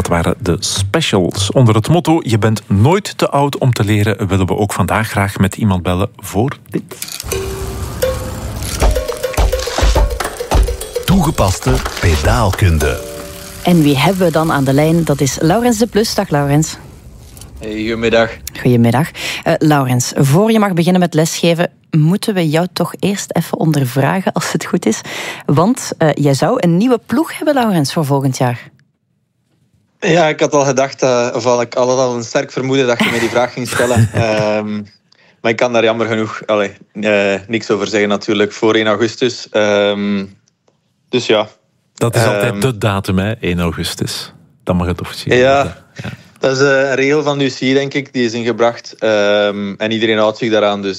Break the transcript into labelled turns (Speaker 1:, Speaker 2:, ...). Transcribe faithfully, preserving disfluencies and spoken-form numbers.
Speaker 1: waren de specials. Onder het motto, je bent nooit te oud om te leren, willen we ook vandaag graag met iemand bellen voor dit.
Speaker 2: Toegepaste pedaalkunde.
Speaker 3: En wie hebben we dan aan de lijn? Dat is Laurens de Plus. Dag Laurens.
Speaker 4: Hey, goedemiddag.
Speaker 3: Goedemiddag. Uh, Laurens, voor je mag beginnen met lesgeven, moeten we jou toch eerst even ondervragen, als het goed is. Want uh, jij zou een nieuwe ploeg hebben, Laurens, voor volgend jaar.
Speaker 4: Ja, ik had al gedacht, uh, of al, ik had al een sterk vermoeden dat je mij die vraag ging stellen. um, maar ik kan daar jammer genoeg allee, uh, niks over zeggen natuurlijk, voor één augustus. Um, dus ja.
Speaker 1: Dat is
Speaker 4: um,
Speaker 1: altijd de datum, hè, één augustus. Dan mag het officieel
Speaker 4: ja,
Speaker 1: worden. Ja.
Speaker 4: Dat is een regel van de U C I, denk ik, die is ingebracht. Um, en iedereen houdt zich daaraan, dus